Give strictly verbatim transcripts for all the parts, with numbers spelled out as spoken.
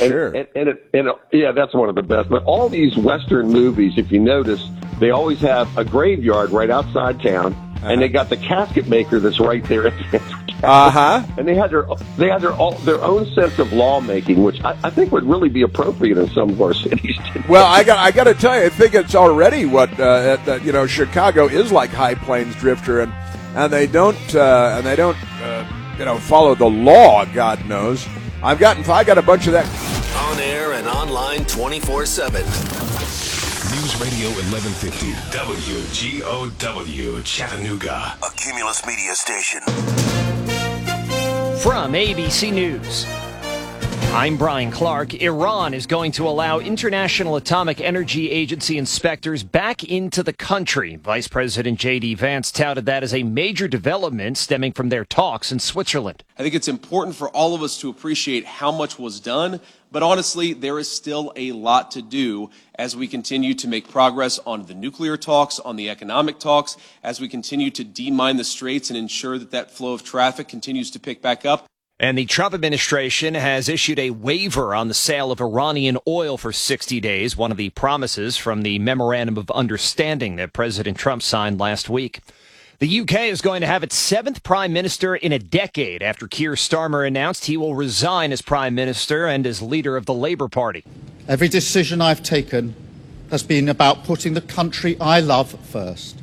sure. And, and, and, it, and it, yeah, that's one of the best. But all these Western movies, if you notice, they always have a graveyard right outside town, uh-huh. and they got the casket maker that's right there at the end. Uh huh. And they had their they had their their own sense of lawmaking, which I, I think would really be appropriate in some of our cities today. Well, I got I got to tell you, I think it's already what uh, uh, you know. Chicago is like High Plains Drifter, and and they don't uh, and they don't uh, you know follow the law. God knows. I've gotten I got a bunch of that on air and online twenty-four seven. News Radio eleven fifty W G O W Chattanooga, a Cumulus Media station. From A B C News, I'm Brian Clark. Iran is going to allow International Atomic Energy Agency inspectors back into the country. Vice President J D. Vance touted that as a major development stemming from their talks in Switzerland. I think it's important for all of us to appreciate how much was done, but honestly, there is still a lot to do as we continue to make progress on the nuclear talks, on the economic talks, as we continue to demine the straits and ensure that that flow of traffic continues to pick back up. And the Trump administration has issued a waiver on the sale of Iranian oil for sixty days, one of the promises from the Memorandum of Understanding that President Trump signed last week. The U K is going to have its seventh prime minister in a decade after Keir Starmer announced he will resign as prime minister and as leader of the Labour Party. Every decision I've taken has been about putting the country I love first.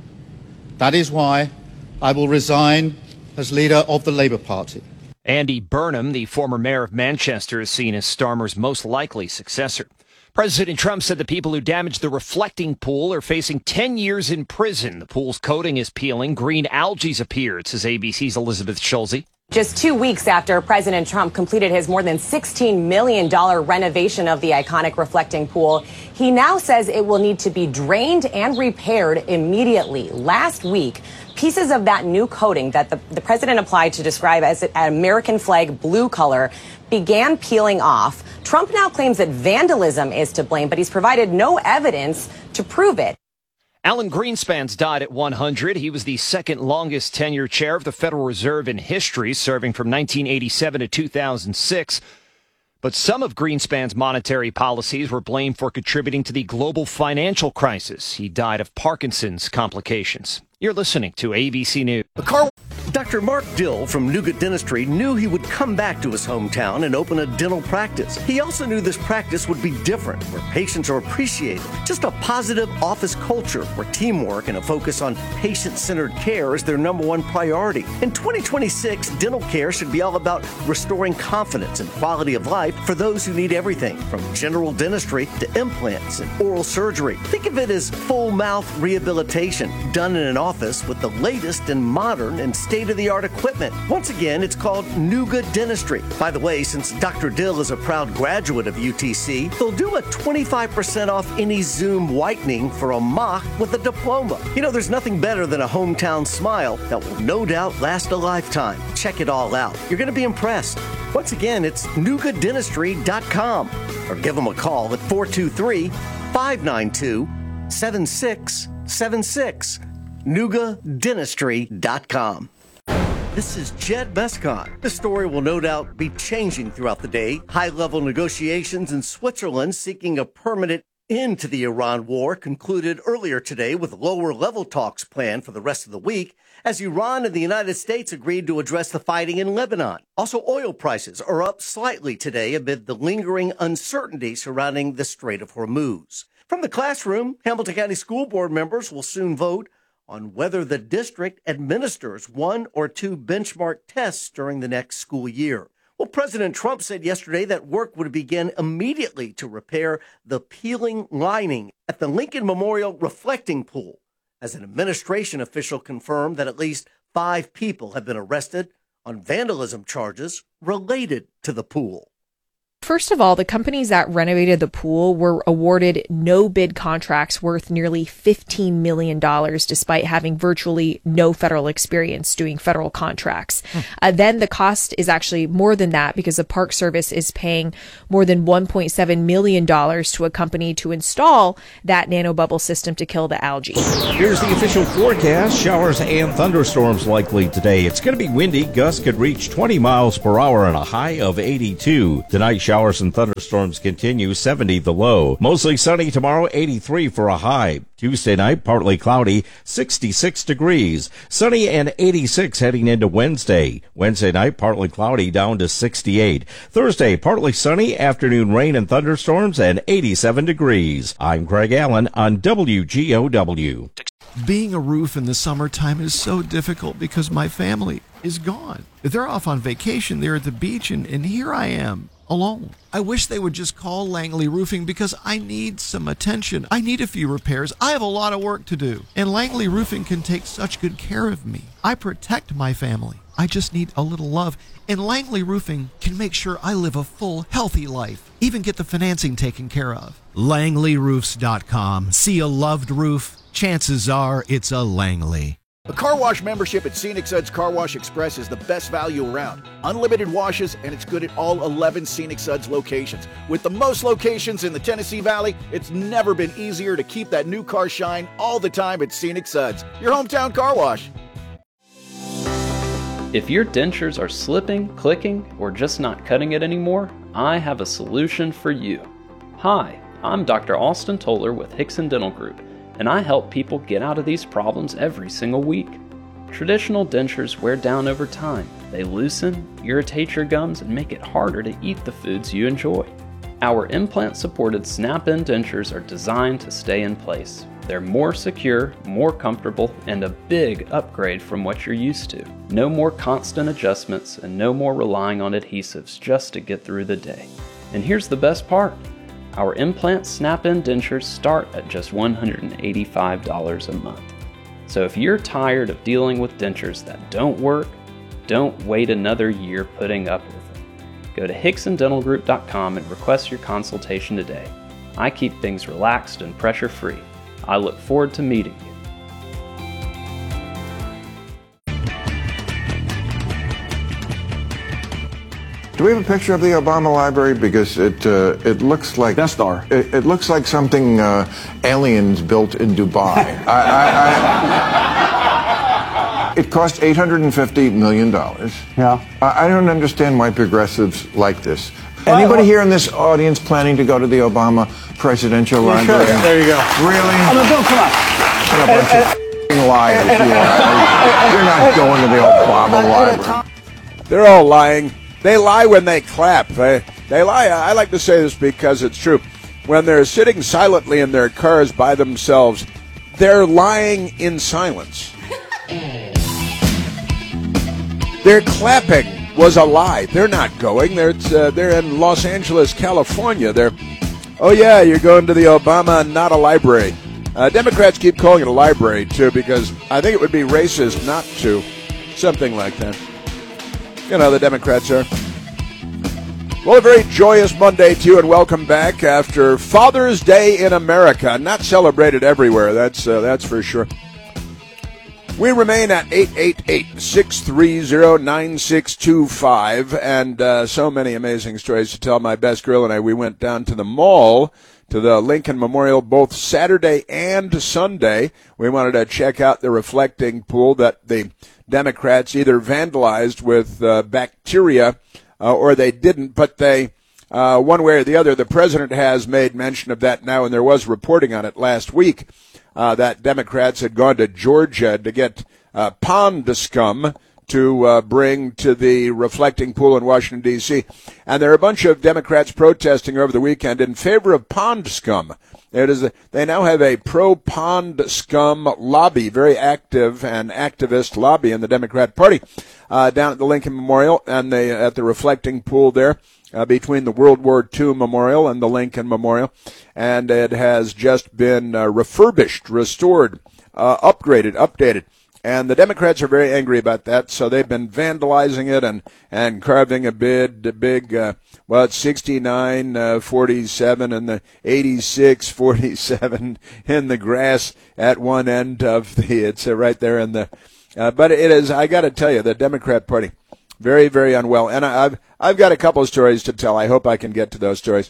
That is why I will resign as leader of the Labour Party. Andy Burnham, the former mayor of Manchester, is seen as Starmer's most likely successor. President Trump said the people who damaged the reflecting pool are facing ten years in prison. The pool's coating is peeling. Green algae's appeared, says A B C's Elizabeth Schulze. Just two weeks after President Trump completed his more than sixteen million dollars renovation of the iconic reflecting pool, he now says it will need to be drained and repaired immediately. Last week, pieces of that new coating that the, the president applied to describe as an American flag blue color began peeling off. Trump now claims that vandalism is to blame, but he's provided no evidence to prove it. Alan Greenspan's died at one hundred. He was the second longest tenure chair of the Federal Reserve in history, serving from nineteen eighty-seven to two thousand six. But some of Greenspan's monetary policies were blamed for contributing to the global financial crisis. He died of Parkinson's complications. You're listening to A B C News. A car- Doctor Mark Dill from Nougat Dentistry knew he would come back to his hometown and open a dental practice. He also knew this practice would be different, where patients are appreciated. Just a positive office culture where teamwork and a focus on patient-centered care is their number one priority. In twenty twenty-six, dental care should be all about restoring confidence and quality of life for those who need everything, from general dentistry to implants and oral surgery. Think of it as full mouth rehabilitation done in an office with the latest and modern and state-of-the-art equipment. Once again, it's called Nougat Dentistry. By the way, since Doctor Dill is a proud graduate of U T C, they'll do a twenty-five percent off any Zoom whitening for a mock with a diploma. You know, there's nothing better than a hometown smile that will no doubt last a lifetime. Check it all out. You're going to be impressed. Once again, it's nougat dentistry dot com or give them a call at four two three, five nine two, seven six seven six. nougat dentistry dot com. This is Jed Mescon. The story will no doubt be changing throughout the day. High-level negotiations in Switzerland seeking a permanent end to the Iran war concluded earlier today with lower-level talks planned for the rest of the week as Iran and the United States agreed to address the fighting in Lebanon. Also, oil prices are up slightly today amid the lingering uncertainty surrounding the Strait of Hormuz. From the classroom, Hamilton County School Board members will soon vote on whether the district administers one or two benchmark tests during the next school year. Well, President Trump said yesterday that work would begin immediately to repair the peeling lining at the Lincoln Memorial Reflecting Pool, as an administration official confirmed that at least five people have been arrested on vandalism charges related to the pool. First of all, the companies that renovated the pool were awarded no-bid contracts worth nearly fifteen million dollars, despite having virtually no federal experience doing federal contracts. Hmm. Uh, then the cost is actually more than that because the Park Service is paying more than one point seven million dollars to a company to install that nanobubble system to kill the algae. Here's the official forecast. Showers and thunderstorms likely today. It's going to be windy. Gusts could reach twenty miles per hour and a high of eighty-two. Tonight, showers Showers and thunderstorms continue, seventy the low. Mostly sunny tomorrow, eighty-three for a high. Tuesday night, partly cloudy, sixty-six degrees. Sunny and eighty-six heading into Wednesday. Wednesday night, partly cloudy, down to sixty-eight. Thursday, partly sunny, afternoon rain and thunderstorms, and eighty-seven degrees. I'm Craig Allen on W G O W. Being a roof in the summertime is so difficult because my family is gone. They're off on vacation, they're at the beach, and, and here I am, alone. I wish they would just call Langley Roofing because I need some attention. I need a few repairs. I have a lot of work to do. And Langley Roofing can take such good care of me. I protect my family. I just need a little love. And Langley Roofing can make sure I live a full, healthy life. Even get the financing taken care of. Langley Roofs dot com. See a loved roof? Chances are it's a Langley. A car wash membership at Scenic Suds Car Wash Express is the best value around. Unlimited washes, and it's good at all eleven Scenic Suds locations. With the most locations in the Tennessee Valley, it's never been easier to keep that new car shine all the time at Scenic Suds, your hometown car wash. If your dentures are slipping, clicking, or just not cutting it anymore, I have a solution for you. Hi, I'm Doctor Austin Toller with Hickson Dental Group, and I help people get out of these problems every single week. Traditional dentures wear down over time. They loosen, irritate your gums, and make it harder to eat the foods you enjoy. Our implant-supported snap-in dentures are designed to stay in place. They're more secure, more comfortable, and a big upgrade from what you're used to. No more constant adjustments and no more relying on adhesives just to get through the day. And here's the best part. Our implant snap-in dentures start at just one hundred eighty-five dollars a month. So if you're tired of dealing with dentures that don't work, don't wait another year putting up with it. Go to Hickson Dental Group dot com and request your consultation today. I keep things relaxed and pressure-free. I look forward to meeting you. Do we have a picture of the Obama Library? Because it uh, it looks like Death Star. It, it looks like something uh, aliens built in Dubai. I, I, I, it cost eight hundred fifty million dollars. Yeah. I, I don't understand why progressives like this. Anybody here in this audience planning to go to the Obama presidential yeah, library? Sure. There you go. Really? Oh, no, Bill, come on. What a bunch and, of and, liars and, you are. You're not going to the Obama library. They're all lying. They lie when they clap. They, they lie. I like to say this because it's true. When they're sitting silently in their cars by themselves, they're lying in silence. Their clapping was a lie. They're not going. They're uh, they're in Los Angeles, California. They're, oh yeah, you're going to the Obama, not a library. Uh, Democrats keep calling it a library too because I think it would be racist not to. Something like that. You know, the Democrats are. Well, a very joyous Monday to you, and welcome back after Father's Day in America. Not celebrated everywhere, that's uh, that's for sure. We remain at eight eight eight, six three zero, nine six two five, and uh, so many amazing stories to tell. My best girl and I, we went down to the mall, to the Lincoln Memorial, both Saturday and Sunday. We wanted to check out the reflecting pool that the Democrats either vandalized with uh, bacteria uh, or they didn't, but they, uh, one way or the other, the president has made mention of that now, and there was reporting on it last week uh, that Democrats had gone to Georgia to get uh, pond scum to uh, bring to the reflecting pool in Washington, D C And there are a bunch of Democrats protesting over the weekend in favor of pond scum. It is a, they now have a pro-pond scum lobby, very active and activist lobby in the Democrat Party uh, down at the Lincoln Memorial and the, at the reflecting pool there uh, between the World War Two Memorial and the Lincoln Memorial. And it has just been uh, refurbished, restored, uh, upgraded, updated. And the Democrats are very angry about that, so they've been vandalizing it and, and carving a bid, a big, uh, well, it's sixty-nine forty-seven and the eighty-six forty-seven in the grass at one end of the, it's uh, right there in the, uh, but it is, I got to tell you, the Democrat Party, very, very unwell. And I, I've, I've got a couple of stories to tell. I hope I can get to those stories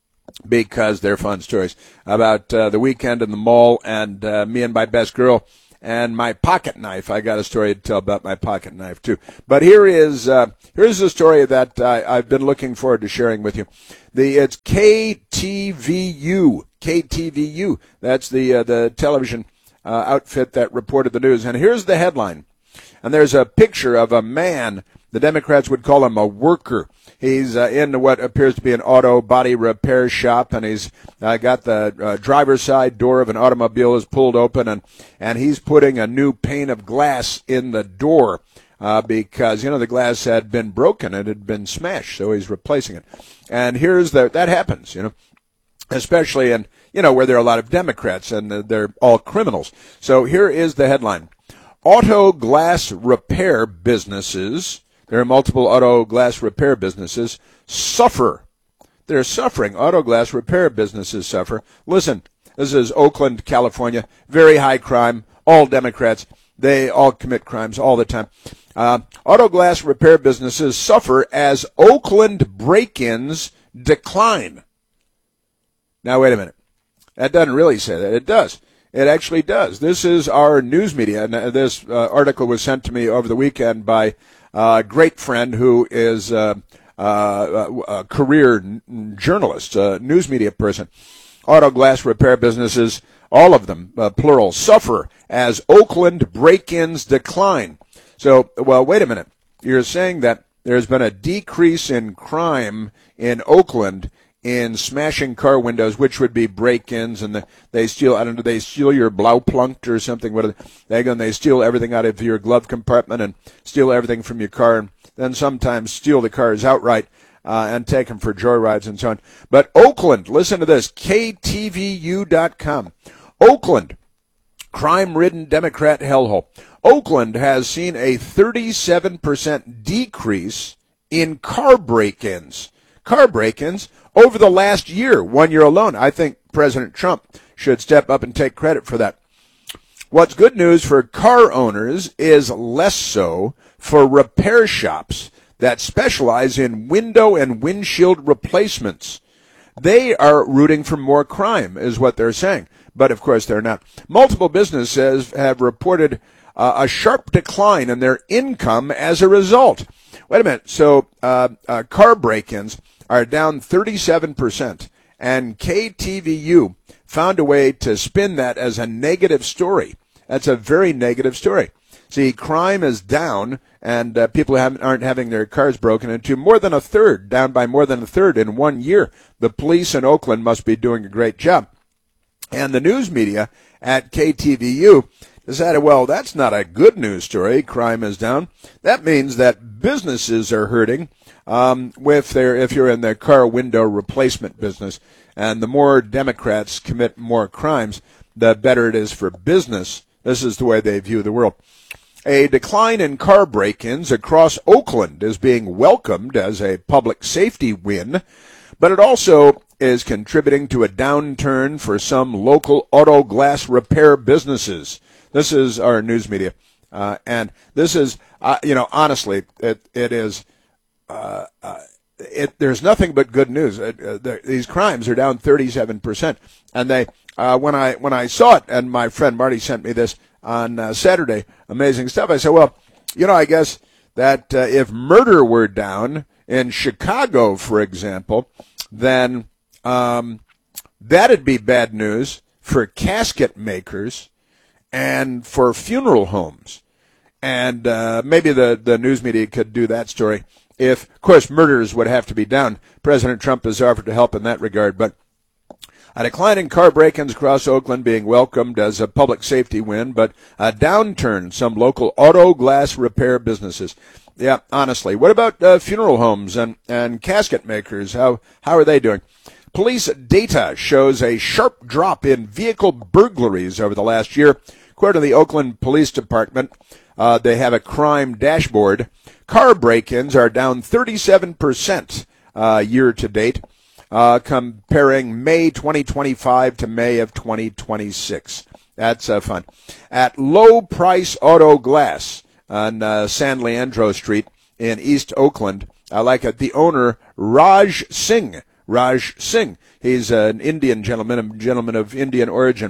because they're fun stories about uh, the weekend in the mall and uh, me and my best girl and my pocket knife. I got a story to tell about my pocket knife, too. But here is uh, here's a story that uh, I've been looking forward to sharing with you. The It's K T V U. K T V U. That's the, uh, the television uh, outfit that reported the news. And here's the headline. And there's a picture of a man. The Democrats would call him a worker. He's uh, in what appears to be an auto body repair shop, and he's uh, got the uh, driver's side door of an automobile is pulled open, and, and he's putting a new pane of glass in the door uh, because, you know, the glass had been broken. It had been smashed, so he's replacing it. And here's the, that happens, you know, especially in, you know, where there are a lot of Democrats, and they're all criminals. So here is the headline. Auto glass repair businesses, there are multiple auto glass repair businesses, suffer. They're suffering. Auto glass repair businesses suffer. Listen, this is Oakland, California. Very high crime. All Democrats. They all commit crimes all the time. Uh, auto glass repair businesses suffer as Oakland break-ins decline. Now, wait a minute. That doesn't really say that. It does. It actually does. This is our news media. And this uh, article was sent to me over the weekend by a great friend who is uh, uh, a career n- journalist, a news media person. Auto glass repair businesses, all of them, uh, plural, suffer as Oakland break-ins decline. So, well, wait a minute. You're saying that there's been a decrease in crime in Oakland in smashing car windows, which would be break-ins, and the, they steal, I don't know, they steal your Blaupunkt or something. What are they, they go and they steal everything out of your glove compartment and steal everything from your car, and then sometimes steal the cars outright uh, and take them for joyrides and so on. But Oakland, listen to this, K T V U dot com. Oakland, crime-ridden Democrat hellhole. Oakland has seen a thirty-seven percent decrease in car break-ins. Car break-ins over the last year, one year alone. I think President Trump should step up and take credit for that. What's good news for car owners is less so for repair shops that specialize in window and windshield replacements. They are rooting for more crime, is what they're saying. But, of course, they're not. Multiple businesses have reported uh, a sharp decline in their income as a result. Wait a minute. So uh, uh, car break-ins are down thirty-seven percent, and K T V U found a way to spin that as a negative story. That's a very negative story. See, crime is down, and uh, people haven't, aren't having their cars broken into more than a third, down by more than a third in one year. The police in Oakland must be doing a great job. And the news media at K T V U decided, well, that's not a good news story. Crime is down. That means that businesses are hurting. Um, with their, if you're in the car window replacement business, and the more Democrats commit more crimes, the better it is for business. This is the way they view the world. A decline in car break-ins across Oakland is being welcomed as a public safety win, but it also is contributing to a downturn for some local auto glass repair businesses. This is our news media, uh, and this is, uh, you know, honestly, it it is. Uh, uh, it, there's nothing but good news. Uh, uh, these crimes are down thirty-seven percent, and they uh, when I when I saw it, and my friend Marty sent me this on uh, Saturday, amazing stuff. I said, well, you know, I guess that uh, if murder were down in Chicago, for example, then um, that'd be bad news for casket makers and for funeral homes, and uh, maybe the the news media could do that story. If, of course, murders would have to be down. President Trump has offered to help in that regard. But a decline in car break-ins across Oakland being welcomed as a public safety win, but a downturn in some local auto glass repair businesses. Yeah, honestly. What about uh, funeral homes and, and casket makers? How how are they doing? Police data shows a sharp drop in vehicle burglaries over the last year. According to the Oakland Police Department, uh, they have a crime dashboard. Car break-ins are down thirty-seven percent uh, year to date, uh, comparing May twenty twenty-five to May of twenty twenty-six. That's uh, fun. At Low Price Auto Glass on uh, San Leandro Street in East Oakland, I like it. The owner, Raj Singh. Raj Singh. He's uh, an Indian gentleman, a gentleman of Indian origin.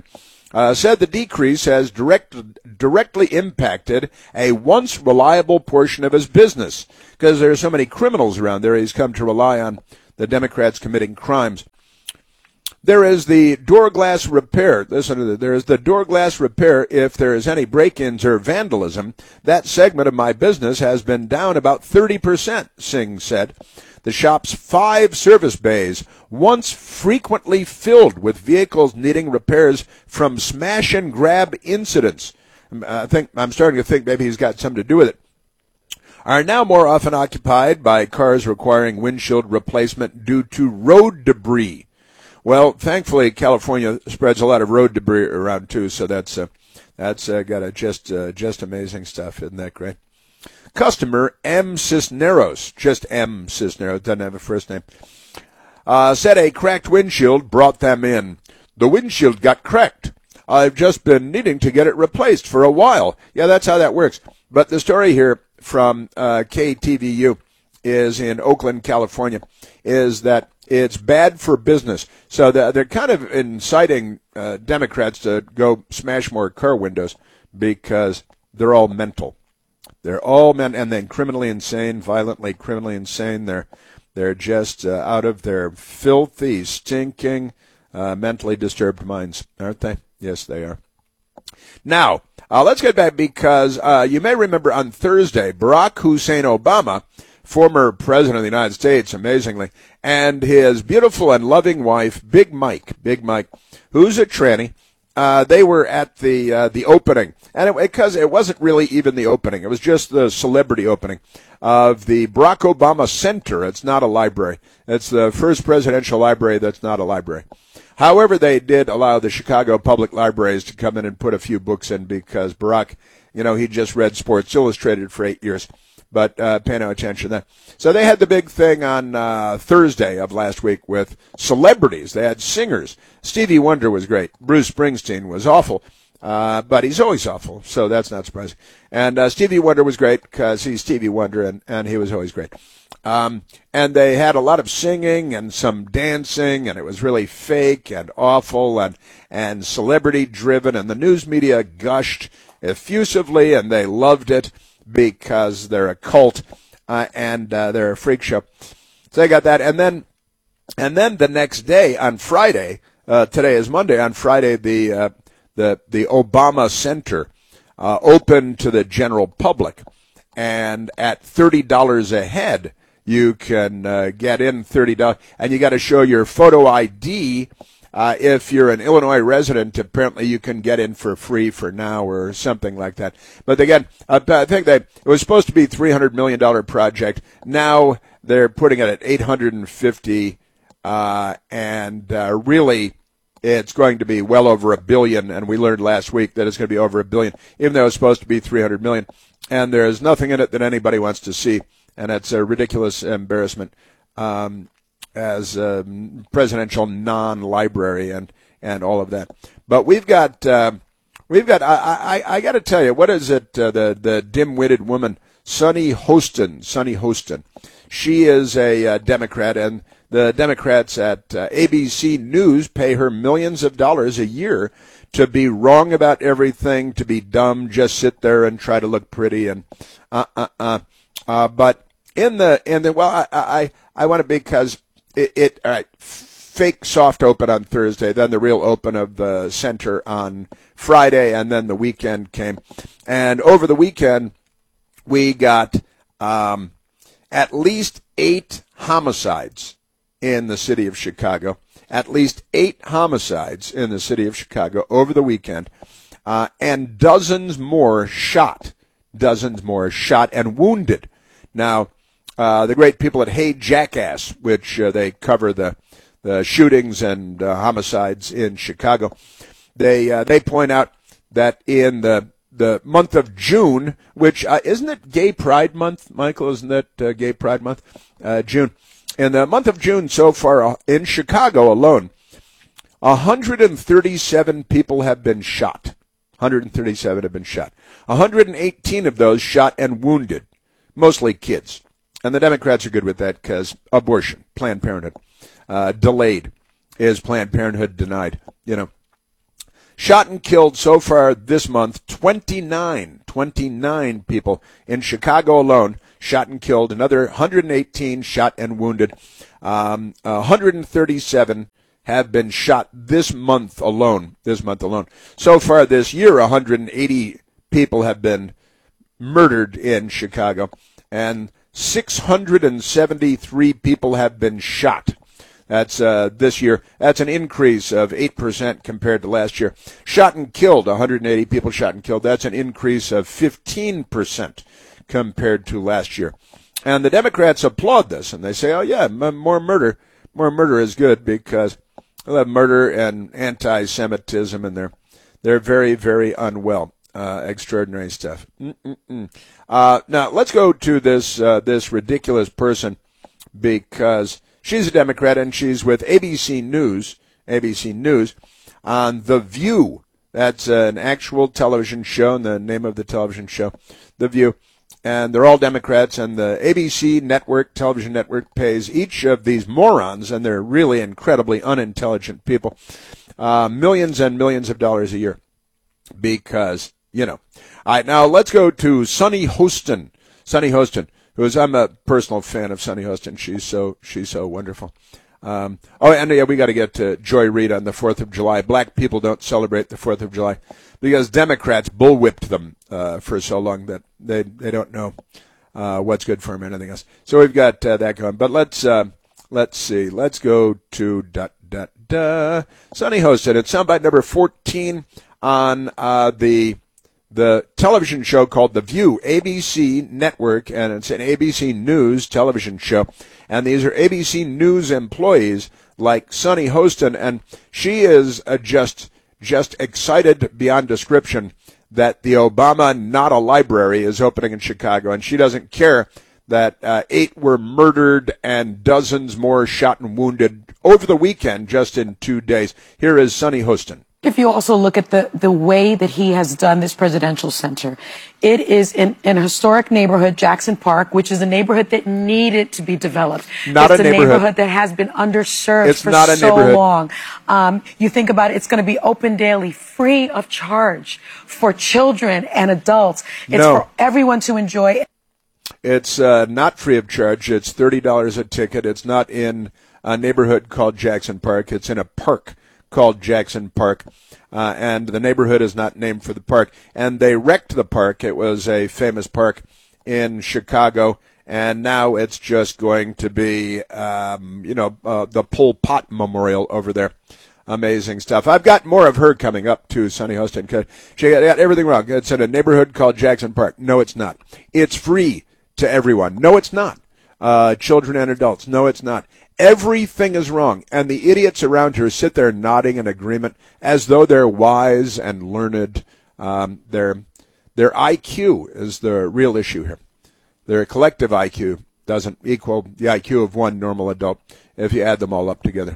uh, said the decrease has direct, directly impacted a once reliable portion of his business because there are so many criminals around there. He's come to rely on the Democrats committing crimes. There is the door glass repair. Listen to this. There is the door glass repair if there is any break-ins or vandalism. That segment of my business has been down about thirty percent, Singh said. The shop's five service bays, once frequently filled with vehicles needing repairs from smash-and-grab incidents. I think I'm starting to think maybe he's got something to do with it. Are now more often occupied by cars requiring windshield replacement due to road debris. Well, thankfully, California spreads a lot of road debris around too, so that's uh, that's uh, got a just uh, just amazing stuff. Isn't that great? Customer M. Cisneros, just M. Cisneros, doesn't have a first name, uh, said a cracked windshield brought them in. The windshield got cracked. I've just been needing to get it replaced for a while. Yeah, that's how that works. But the story here from uh, K T V U is in Oakland, California, is that it's bad for business. So the, they're kind of inciting uh, Democrats to go smash more car windows because they're all mental. They're all men, and then criminally insane, violently criminally insane. They're they're just uh, out of their filthy, stinking, uh, mentally disturbed minds, aren't they? Yes, they are. Now, uh, let's get back because uh, you may remember on Thursday, Barack Hussein Obama, former president of the United States, amazingly, and his beautiful and loving wife, Big Mike, Big Mike, who's a tranny. Uh, they were at the uh, the opening, and it, because it wasn't really even the opening, it was just the celebrity opening of the Barack Obama Center. It's not a library. It's the first presidential library that's not a library. However, they did allow the Chicago Public Libraries to come in and put a few books in because Barack, you know, he just read Sports Illustrated for eight years. But uh, pay no attention to that. So they had the big thing on uh, Thursday of last week with celebrities. They had singers. Stevie Wonder was great. Bruce Springsteen was awful, uh, but he's always awful, so that's not surprising. And uh, Stevie Wonder was great because he's Stevie Wonder, and, and he was always great. Um, and they had a lot of singing and some dancing, and it was really fake and awful and, and celebrity-driven, and the news media gushed effusively, and they loved it, because they're a cult uh, and uh, they're a freak show. So they got that, and then and then the next day on Friday, uh, today is Monday. On Friday, the uh, the the Obama Center uh, opened to the general public, and at thirty dollars a head, you can uh, get in thirty dollars, and you got to show your photo I D. Uh, if you're an Illinois resident, apparently you can get in for free for now or something like that. But again, uh, I think that it was supposed to be a three hundred million dollars project. Now they're putting it at eight hundred fifty, uh, and uh, really it's going to be well over a billion. And we learned last week that it's going to be over a billion, even though it's supposed to be three hundred million dollars. And there's nothing in it that anybody wants to see, and it's a ridiculous embarrassment. Um, as a presidential non-library and, and all of that. But we've got, uh, we've got, I, I, I got to tell you, what is it, uh, the, the dim-witted woman, Sunny Hostin, Sunny Hostin. She is a uh, Democrat, and the Democrats at uh, A B C News pay her millions of dollars a year to be wrong about everything, to be dumb, just sit there and try to look pretty, and uh, uh, uh. uh but in the, in the, well, I, I, I want to, because It, it all right, fake soft open on Thursday, then the real open of the center on Friday, and then the weekend came. And over the weekend, we got um, at least eight homicides in the city of Chicago. At least eight homicides in the city of Chicago over the weekend, uh, and dozens more shot, dozens more shot and wounded. Now, Uh, the great people at Hey Jackass, which uh, they cover the, the shootings and uh, homicides in Chicago, they uh, they point out that in the the month of June, which uh, isn't it Gay Pride Month, Michael? Isn't that uh, Gay Pride Month? Uh, June. In the month of June so far uh, in Chicago alone, one hundred thirty-seven people have been shot. one hundred thirty-seven have been shot. one hundred eighteen of those shot and wounded, mostly kids. And the Democrats are good with that because abortion, Planned Parenthood, uh, delayed is Planned Parenthood denied. You know, Shot and killed so far this month, twenty-nine, twenty-nine people in Chicago alone shot and killed. Another one hundred eighteen shot and wounded. Um, one hundred thirty-seven have been shot this month alone, this month alone. So far this year, one hundred eighty people have been murdered in Chicago, and six hundred seventy-three people have been shot. That's uh, this year. That's an increase of eight percent compared to last year. Shot and killed, one hundred eighty people shot and killed. That's an increase of fifteen percent compared to last year. And the Democrats applaud this, and they say, oh, yeah, m- more murder. More murder is good because they'll have murder and anti-Semitism, and they're, they're very, very unwell. Uh, extraordinary stuff. Mm-mm-mm. Uh, now, let's go to this uh, this ridiculous person because she's a Democrat and she's with A B C News, A B C News on The View. That's uh, an actual television show, and the name of the television show, The View. And they're all Democrats, and the A B C network, television network, pays each of these morons, and they're really incredibly unintelligent people, uh, millions and millions of dollars a year because, you know. All right, now let's go to Sunny Hostin. Sunny Hostin, who is, I'm a personal fan of Sunny Hostin. She's so, she's so wonderful. Um, oh, and yeah, we got to get to Joy Reid on the fourth of July. Black people don't celebrate the fourth of July because Democrats bullwhipped them uh, for so long that they they don't know uh, what's good for them and anything else. So we've got uh, that going. But let's uh, let's see. Let's go to da da da. Sunny Hostin. It's soundbite number fourteen on uh, the the television show called The View, A B C Network, and it's an A B C News television show. And these are A B C News employees like Sunny Hostin, and she is uh, just just excited beyond description that the Obama Not a Library is opening in Chicago, and she doesn't care that uh, eight were murdered and dozens more shot and wounded over the weekend just in two days. Here is Sunny Hostin. If you also look at the, the way that he has done this presidential center, it is in, in a historic neighborhood, Jackson Park, which is a neighborhood that needed to be developed. Not it's a a neighborhood. neighborhood that has been underserved It's for not a so neighborhood. long. Um, you think about it, it's going to be open daily, free of charge for children and adults. It's No. for everyone to enjoy. It's uh, not free of charge. It's thirty dollars a ticket. It's not in a neighborhood called Jackson Park. It's in a park called Jackson Park, uh, and the neighborhood is not named for the park. And they wrecked the park. It was a famous park in Chicago, and now it's just going to be, um, you know, uh, the Pol Pot Memorial over there. Amazing stuff. I've got more of her coming up, too, Sunny Hostin. 'Cause she got everything wrong. It's in a neighborhood called Jackson Park. No, it's not. It's free to everyone. No, it's not. Uh, children and adults. No, it's not. Everything is wrong, and the idiots around her sit there nodding in agreement as though they're wise and learned. Um, their their I Q is the real issue here. Their collective I Q doesn't equal the I Q of one normal adult if you add them all up together.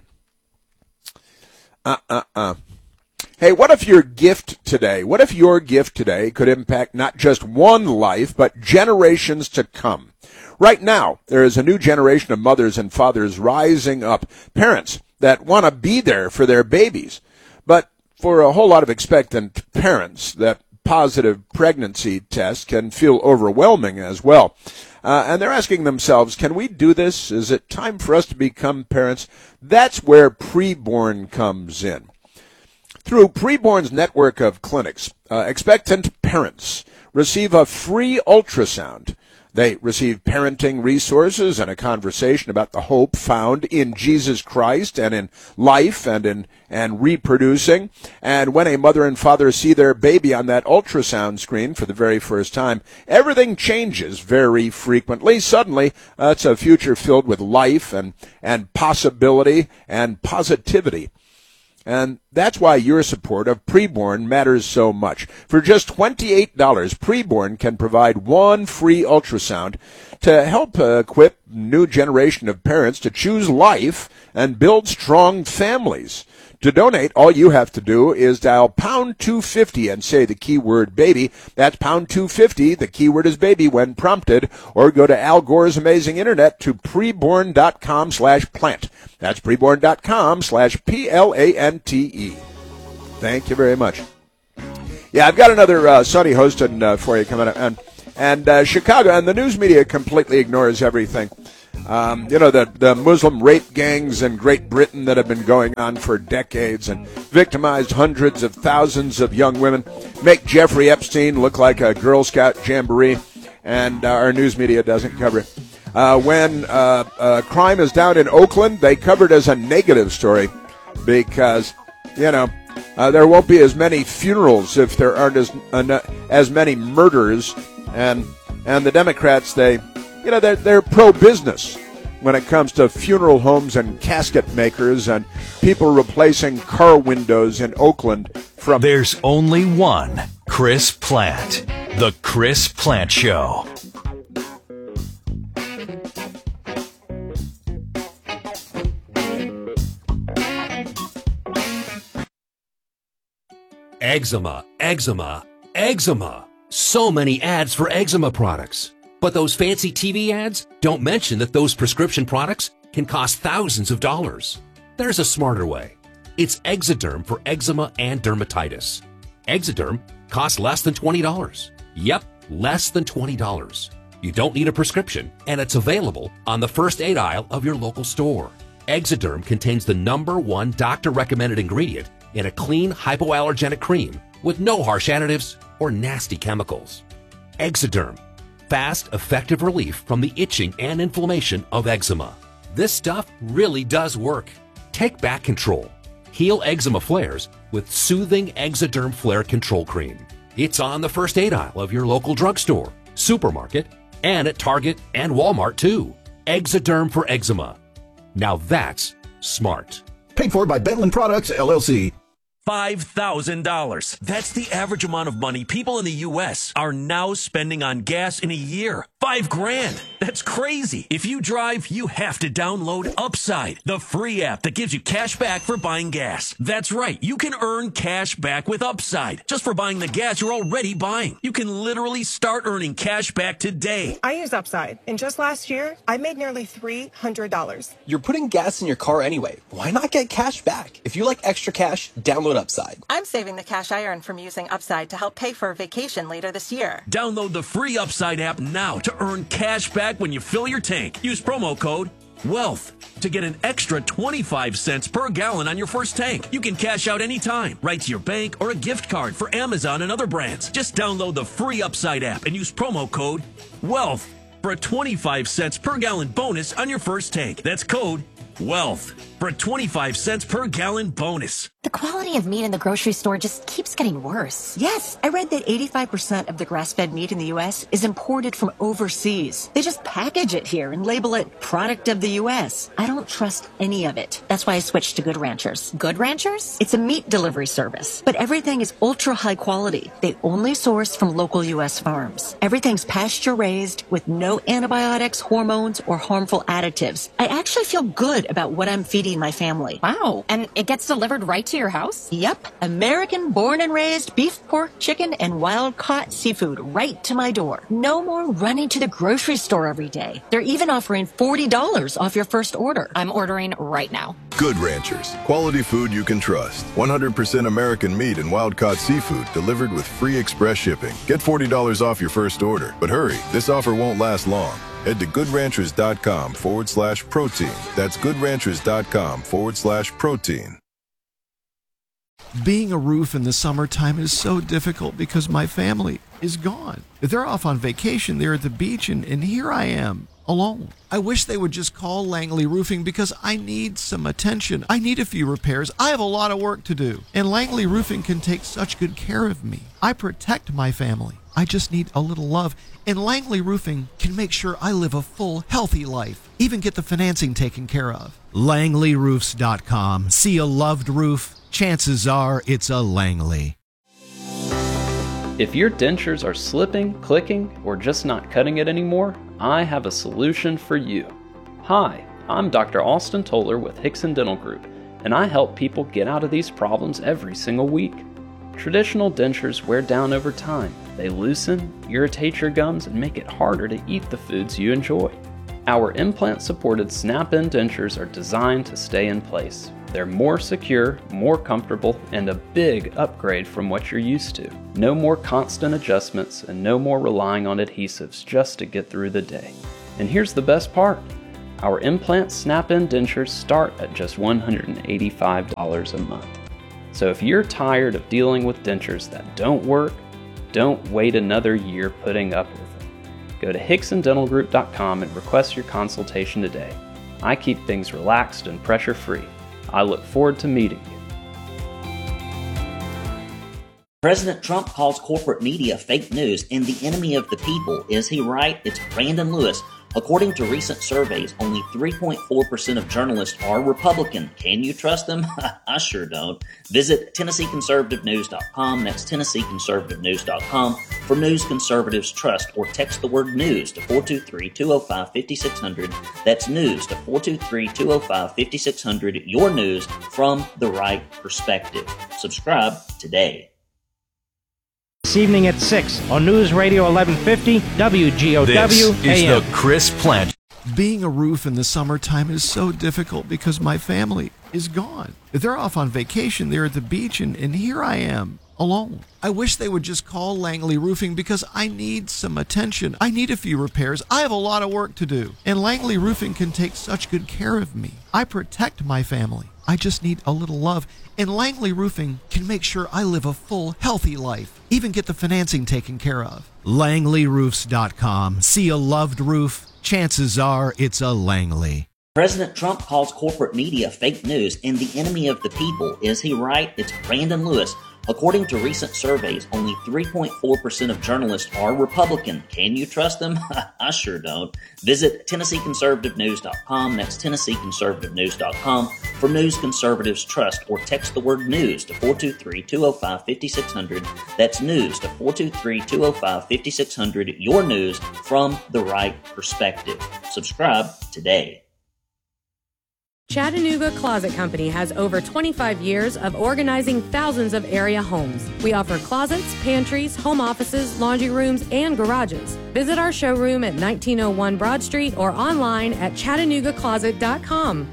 Uh-uh-uh. Hey, what if your gift today, what if your gift today could impact not just one life, but generations to come? Right now, there is a new generation of mothers and fathers rising up, parents that want to be there for their babies. But for a whole lot of expectant parents, that positive pregnancy test can feel overwhelming as well. Uh, and they're asking themselves, can we do this? Is it time for us to become parents? That's where Preborn comes in. Through Preborn's network of clinics, uh, expectant parents receive a free ultrasound. They receive parenting resources and a conversation about the hope found in Jesus Christ and in life and in and reproducing. And when a mother and father see their baby on that ultrasound screen for the very first time, everything changes very frequently. Suddenly, uh, it's a future filled with life and, and possibility and positivity. And that's why your support of Preborn matters so much. For just twenty-eight dollars, Preborn can provide one free ultrasound to help uh, equip new generation of parents to choose life and build strong families. To donate, all you have to do is dial pound two fifty and say the keyword baby. That's pound two fifty, the keyword is baby when prompted, or go to Al Gore's amazing internet to preborn.com slash plant. That's preborn.com slash P L A N T E. Thank you very much. Yeah, I've got another uh, Sonny Hostin uh, for you coming up. And, and uh, Chicago, and the news media completely ignores everything. Um, you know, the, the Muslim rape gangs in Great Britain that have been going on for decades and victimized hundreds of thousands of young women, make Jeffrey Epstein look like a Girl Scout jamboree, and uh, our news media doesn't cover it. Uh, when uh, uh, crime is down in Oakland, they cover it as a negative story because, you know, uh, there won't be as many funerals if there aren't as, uh, as many murders, and and the Democrats, they... You know, they're, they're pro-business when it comes to funeral homes and casket makers and people replacing car windows in Oakland from... There's only one Chris Plant. The Chris Plant Show. Eczema, eczema, eczema. So many ads for eczema products. But those fancy T V ads don't mention that those prescription products can cost thousands of dollars. There's a smarter way. It's Exoderm for eczema and dermatitis. Exoderm costs less than twenty dollars. Yep, less than twenty dollars. You don't need a prescription, and it's available on the first aid aisle of your local store. Exoderm contains the number one doctor-recommended ingredient in a clean hypoallergenic cream with no harsh additives or nasty chemicals. Exoderm. Fast, effective relief from the itching and inflammation of eczema. This stuff really does work. Take back control. Heal eczema flares with soothing Exoderm Flare Control Cream. It's on the first aid aisle of your local drugstore, supermarket, and at Target and Walmart too. Exoderm for eczema. Now that's smart. Paid for by Bentland Products, L L C. five thousand dollars. That's the average amount of money people in the U S are now spending on gas in a year. Five grand. That's crazy. If you drive, you have to download Upside, the free app that gives you cash back for buying gas. That's right. You can earn cash back with Upside just for buying the gas you're already buying. You can literally start earning cash back today. I use Upside, and just last year, I made nearly three hundred dollars. You're putting gas in your car anyway. Why not get cash back? If you like extra cash, download Upside. I'm saving the cash I earn from using Upside to help pay for a vacation later this year. Download the free Upside app now to earn cash back when you fill your tank. Use promo code WEALTH to get an extra twenty-five cents per gallon on your first tank. You can cash out anytime, right to your bank or a gift card for Amazon and other brands. Just download the free Upside app and use promo code WEALTH for a twenty-five cents per gallon bonus on your first tank. That's code WEALTH for a twenty-five cents per gallon bonus. The quality of meat in the grocery store just keeps getting worse. Yes, I read that eighty-five percent of the grass-fed meat in the U S is imported from overseas. They just package it here and label it product of the U S. I don't trust any of it. That's why I switched to Good Ranchers. Good Ranchers? It's a meat delivery service, but everything is ultra high quality. They only source from local U S farms. Everything's pasture raised with no antibiotics, hormones, or harmful additives. I actually feel good about what I'm feeding my family. Wow. And it gets delivered right to your house? Yep. American born and raised beef, pork, chicken, and wild caught seafood right to my door. No more running to the grocery store every day. They're even offering forty dollars off your first order. I'm ordering right now. Good Ranchers. Quality food you can trust. one hundred percent American meat and wild caught seafood delivered with free express shipping. Get forty dollars off your first order. But hurry, this offer won't last long. Head to goodranchers.com forward slash protein. That's goodranchers.com forward slash protein. Being a roof in the summertime is so difficult because my family is gone. They're off on vacation. They're at the beach, and, and here I am, alone. I wish they would just call Langley Roofing because I need some attention. I need a few repairs. I have a lot of work to do. And Langley Roofing can take such good care of me. I protect my family. I just need a little love. And Langley Roofing can make sure I live a full, healthy life. Even get the financing taken care of. Langley Roofs dot com. See a loved roof? Chances are it's a Langley. If your dentures are slipping, clicking, or just not cutting it anymore, I have a solution for you. Hi, I'm Doctor Austin Toller with Hickson Dental Group, and I help people get out of these problems every single week. Traditional dentures wear down over time. They loosen, irritate your gums, and make it harder to eat the foods you enjoy. Our implant-supported snap-in dentures are designed to stay in place. They're more secure, more comfortable, and a big upgrade from what you're used to. No more constant adjustments and no more relying on adhesives just to get through the day. And here's the best part. Our implant snap-in dentures start at just one hundred eighty-five dollars a month. So if you're tired of dealing with dentures that don't work, don't wait another year putting up with them. Go to Hickson Dental Group dot com and request your consultation today. I keep things relaxed and pressure-free. I look forward to meeting you. President Trump calls corporate media fake news and the enemy of the people. Is he right? It's Brandon Lewis. According to recent surveys, only three point four percent of journalists are Republican. Can you trust them? I sure don't. Visit Tennessee Conservative News dot com. That's Tennessee Conservative News dot com for news conservatives trust, or text the word news to four two three, two oh five, five six zero zero. That's news to four two three, two oh five, five six zero zero. Your news from the right perspective. Subscribe today. This evening at six on News Radio eleven fifty W G O W This is A M. the Chris Plant. Being a roof in the summertime is so difficult because my family is gone. They're off on vacation, they're at the beach, and, and here I am, alone. I wish they would just call Langley Roofing because I need some attention. I need a few repairs. I have a lot of work to do. And Langley Roofing can take such good care of me. I protect my family. I just need a little love. And Langley Roofing can make sure I live a full, healthy life. Even get the financing taken care of. Langley Roofs dot com. See a loved roof? Chances are it's a Langley. President Trump calls corporate media fake news and the enemy of the people. Is he right? It's Brandon Lewis. According to recent surveys, only three point four percent of journalists are Republican. Can you trust them? I sure don't. Visit Tennessee Conservative News dot com. That's Tennessee Conservative News dot com for news conservatives trust, or text the word news to four two three, two oh five, five six zero zero. That's news to four two three, two oh five, five six zero zero. Your news from the right perspective. Subscribe today. Chattanooga Closet Company has over twenty-five years of organizing thousands of area homes. We offer closets, pantries, home offices, laundry rooms, and garages. Visit our showroom at nineteen oh one Broad Street or online at Chattanooga Closet dot com.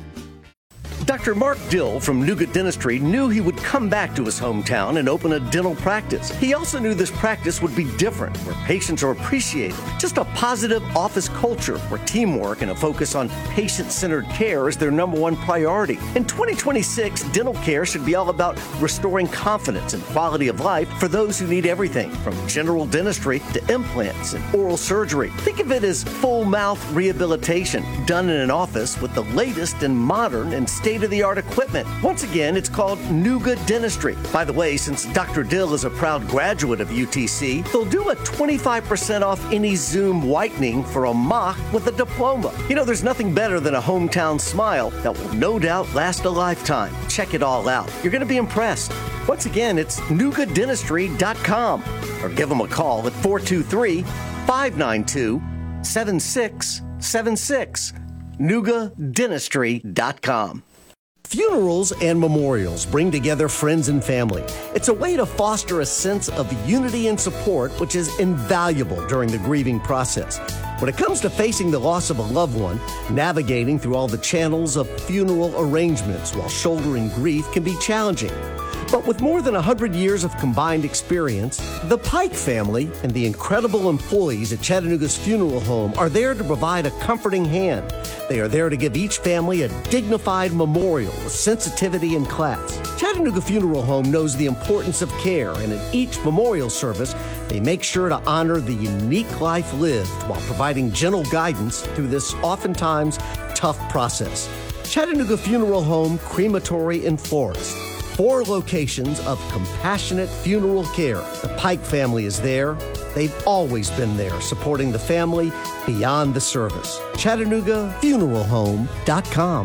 Doctor Mark Dill from Nougat Dentistry knew he would come back to his hometown and open a dental practice. He also knew this practice would be different, where patients are appreciated. Just a positive office culture where teamwork and a focus on patient-centered care is their number one priority. In twenty twenty-six, dental care should be all about restoring confidence and quality of life for those who need everything from general dentistry to implants and oral surgery. Think of it as full mouth rehabilitation done in an office with the latest and modern and state-of-the-art equipment. Once again, it's called Nougat Dentistry. By the way, since Doctor Dill is a proud graduate of U T C, they'll do a twenty-five percent off any Zoom whitening for a mock with a diploma. You know, there's nothing better than a hometown smile that will no doubt last a lifetime. Check it all out. You're going to be impressed. Once again, it's Nougat Dentistry dot com, or give them a call at four two three, five nine two, seven six seven six. Nougat Dentistry dot com. Funerals and memorials bring together friends and family. It's a way to foster a sense of unity and support, which is invaluable during the grieving process. When it comes to facing the loss of a loved one, navigating through all the channels of funeral arrangements while shouldering grief can be challenging. But with more than one hundred years of combined experience, the Pike family and the incredible employees at Chattanooga's funeral home are there to provide a comforting hand. They are there to give each family a dignified memorial with sensitivity and class. Chattanooga Funeral Home knows the importance of care, and in each memorial service, they make sure to honor the unique life lived while providing gentle guidance through this oftentimes tough process. Chattanooga Funeral Home, Crematory, and Florist. Four locations of compassionate funeral care. The Pike family is there. They've always been there, supporting the family beyond the service. Chattanooga Funeral Home dot com.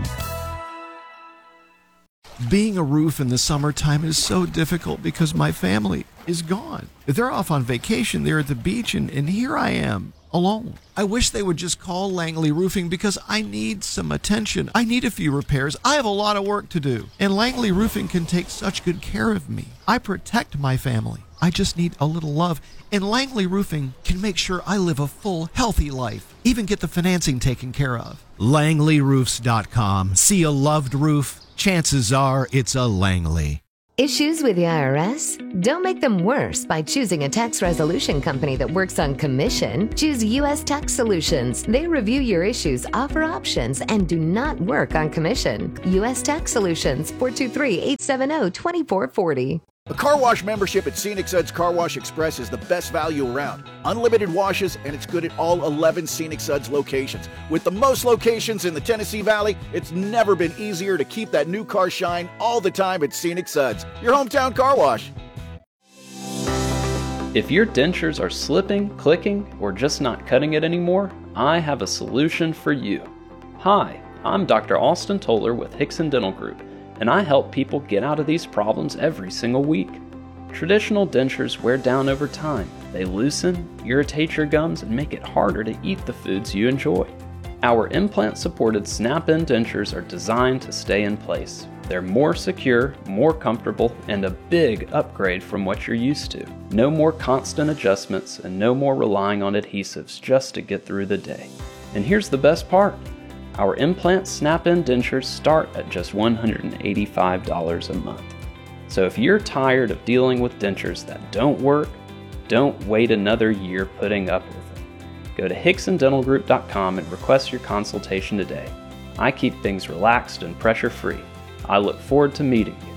Being a roof in the summertime is so difficult because my family is gone. They're off on vacation, they're at the beach, and, and here I am, alone. I wish they would just call Langley Roofing because I need some attention. I need a few repairs. I have a lot of work to do. And Langley Roofing can take such good care of me. I protect my family. I just need a little love. And Langley Roofing can make sure I live a full, healthy life. Even get the financing taken care of. Langley Roofs dot com. See a loved roof? chances are it's a Langley. Issues with the I R S? Don't make them worse by choosing a tax resolution company that works on commission. Choose U S Tax Solutions. They review your issues, offer options, and do not work on commission. U S Tax Solutions, four two three, eight seven zero, two four four zero. A car wash membership at Scenic Suds Car Wash Express is the best value around. Unlimited washes, and it's good at all eleven Scenic Suds locations. With the most locations in the Tennessee Valley, it's never been easier to keep that new car shine all the time at Scenic Suds, your hometown car wash. If your dentures are slipping, clicking, or just not cutting it anymore, I have a solution for you. Hi, I'm Doctor Austin Toller with Hickson Dental Group, and I help people get out of these problems every single week. Traditional dentures wear down over time. They loosen, irritate your gums, and make it harder to eat the foods you enjoy. Our implant-supported snap-in dentures are designed to stay in place. They're more secure, more comfortable, and a big upgrade from what you're used to. No more constant adjustments and no more relying on adhesives just to get through the day. And here's the best part. Our implant snap-in dentures start at just one hundred eighty-five dollars a month. So if you're tired of dealing with dentures that don't work, don't wait another year putting up with it. Go to hickson dental group dot com and request your consultation today. I keep things relaxed and pressure-free. I look forward to meeting you.